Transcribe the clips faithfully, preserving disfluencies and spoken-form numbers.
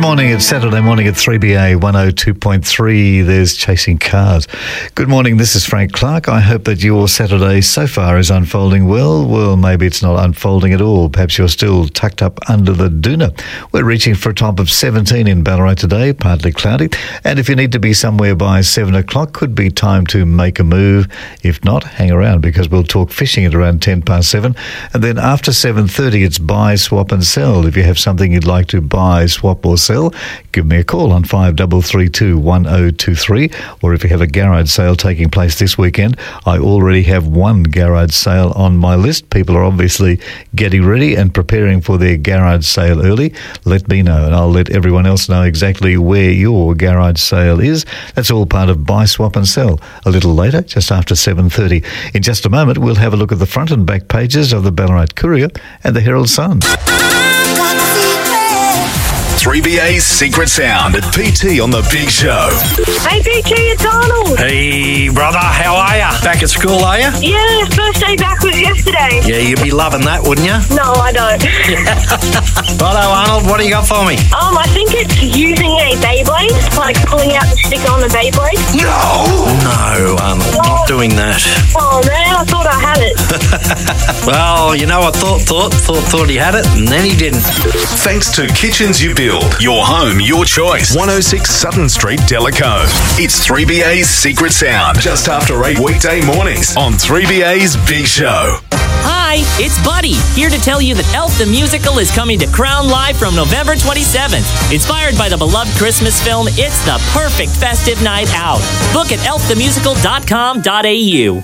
morning. It's Saturday morning at three B A one oh two point three. There's Chasing Cars. Good morning. This is Frank Clark. I hope that your Saturday so far is unfolding well. Well, maybe it's not unfolding at all. Perhaps you're still tucked up under the doona. We're reaching for a top of seventeen in Ballarat today, partly cloudy. And if you need to be somewhere by seven o'clock, could be time to make a move. If not, hang around because we'll talk fishing at around ten past seven. And then after seven thirty, it's buy, swap and sell. If you have something you'd like to buy, swap or sell, give me a call on five three three two one oh two three, or if you have a garage sale taking place this weekend, I already have one garage sale on my list. People are obviously getting ready and preparing for their garage sale early. Let me know and I'll let everyone else know exactly where your garage sale is. That's all part of Buy, Swap and Sell a little later, just after seven thirty. In just a moment, we'll have a look at the front and back pages of the Ballarat Courier and the Herald Sun. three B A's Secret Sound at P T on The Big Show. Hey, P T, it's Arnold. Hey, brother, how are you? Back at school, are you? Yeah, first day back was yesterday. Yeah, you'd be loving that, wouldn't you? No, I don't. Righto, Arnold, what do you got for me? Um, I think it's using a Beyblade, like pulling out the sticker on the Beyblade. No! No, Arnold, not doing that. Oh, man, I thought I had it. Well, you know, I thought, thought, thought, thought he had it, and then he didn't. Thanks to Kitchens You Build. Your home, your choice. one oh six Sutton Street, Delacombe. It's three B A's Secret Sound. Just after eight weekday mornings on three B A's Big Show. Hi, it's Buddy, here to tell you that Elf the Musical is coming to Crown Live from November twenty-seventh. Inspired by the beloved Christmas film, it's the perfect festive night out. Book at elf the musical dot com dot a u.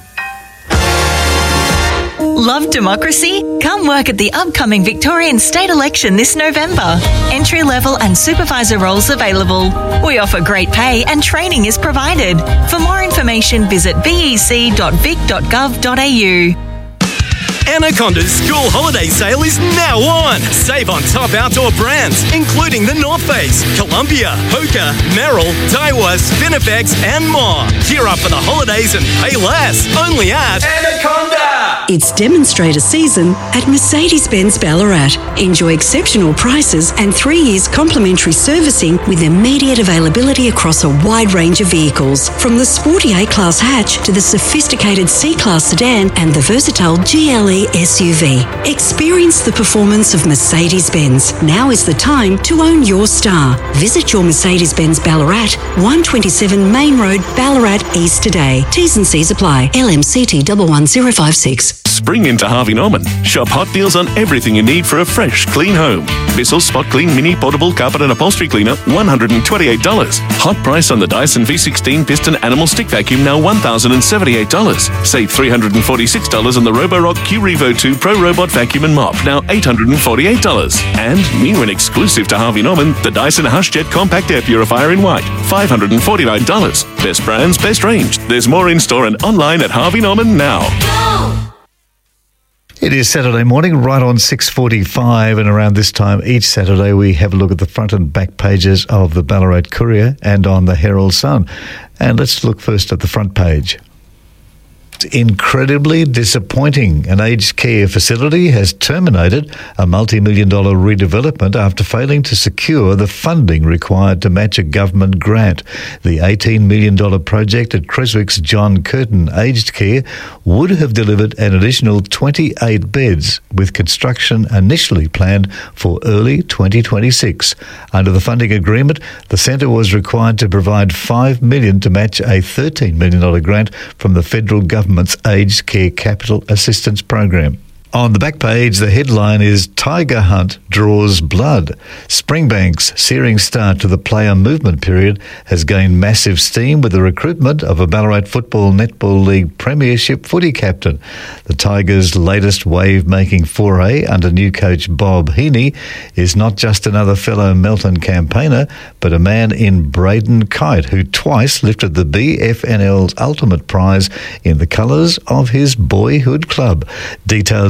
Love democracy? Come work at the upcoming Victorian state election this November. Entry-level and supervisor roles available. We offer great pay and training is provided. For more information, visit v e c dot vic dot gov dot a u. Anaconda's school holiday sale is now on. Save on top outdoor brands, including the North Face, Columbia, Hoka, Merrill, Daiwa, Spinifex, and more. Gear up for the holidays and pay less. Only at Anaconda. It's demonstrator season at Mercedes-Benz Ballarat. Enjoy exceptional prices and three years complimentary servicing with immediate availability across a wide range of vehicles, from the sporty A-Class hatch to the sophisticated C-Class sedan and the versatile G L E S U V. Experience the performance of Mercedes-Benz. Now is the time to own your star. Visit your Mercedes-Benz Ballarat, one twenty-seven Main Road, Ballarat East today. T's and C's apply. L M C T one one zero five six. Spring into Harvey Norman. Shop hot deals on everything you need for a fresh, clean home. Bissell Spot Clean Mini Portable Carpet and Upholstery Cleaner, one hundred twenty-eight dollars. Hot price on the Dyson V sixteen Piston Animal Stick Vacuum, now one thousand seventy-eight dollars. Save three hundred forty-six dollars on the Roborock Q Revo two Pro Robot Vacuum and Mop, now eight hundred forty-eight dollars. And new and exclusive to Harvey Norman, the Dyson HushJet Compact Air Purifier in white, five hundred forty-nine dollars. Best brands, best range. There's more in store and online at Harvey Norman now. Go! It is Saturday morning, right on six forty-five, and around this time each Saturday we have a look at the front and back pages of the Ballarat Courier and on the Herald Sun. And let's look first at the front page. Incredibly disappointing. An aged care facility has terminated a multi-million dollar redevelopment after failing to secure the funding required to match a government grant. The eighteen million dollars project at Creswick's John Curtin Aged Care would have delivered an additional twenty-eight beds, with construction initially planned for early twenty twenty-six. Under the funding agreement, the centre was required to provide five million dollars to match a thirteen million dollars grant from the federal government Government's Aged Care Capital Assistance Program. On the back page, the headline is Tiger Hunt Draws Blood. Springbank's searing start to the player movement period has gained massive steam with the recruitment of a Ballarat Football Netball League Premiership footy captain. The Tigers' latest wave-making foray under new coach Bob Heaney is not just another fellow Melton campaigner, but a man in Braden Kite who twice lifted the B F N L's ultimate prize in the colours of his boyhood club. Details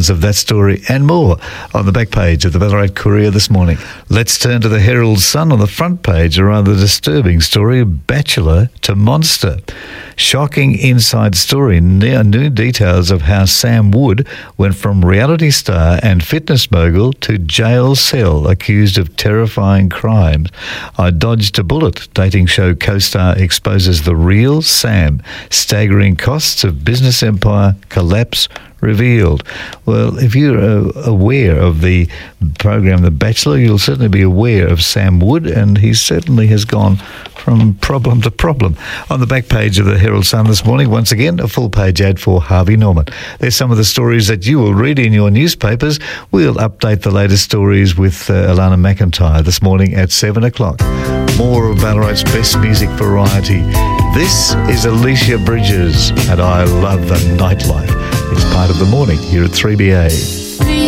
details of that story and more on the back page of the Ballarat Courier this morning. Let's turn to the Herald Sun. On the front page, a rather disturbing story, Bachelor to Monster. Shocking inside story. New details of how Sam Wood went from reality star and fitness mogul to jail cell accused of terrifying crimes. I dodged a bullet. Dating show co-star exposes the real Sam. Staggering costs of business empire collapse revealed. Well, if you're uh, aware of the program The Bachelor, you'll certainly be aware of Sam Wood, and he certainly has gone from problem to problem. On the back page of the Herald Sun this morning, once again, a full-page ad for Harvey Norman. There's some of the stories that you will read in your newspapers. We'll update the latest stories with uh, Alana McIntyre this morning at seven o'clock. More of Ballarat's best music variety. This is Alicia Bridges, and I love the nightlife. It's part of the morning here at three B A.